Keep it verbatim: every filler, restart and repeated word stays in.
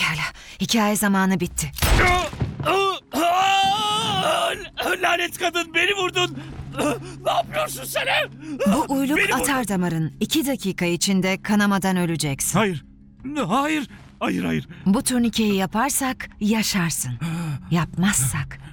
Pekala. Hikaye zamanı bitti. Lanet kadın, beni vurdun. Ne yapıyorsun sen? he? Bu uyluk Beni vurdun. atar damarın. İki dakika içinde kanamadan öleceksin. Hayır. Hayır. Hayır hayır. Bu turnikeyi yaparsak yaşarsın. Yapmazsak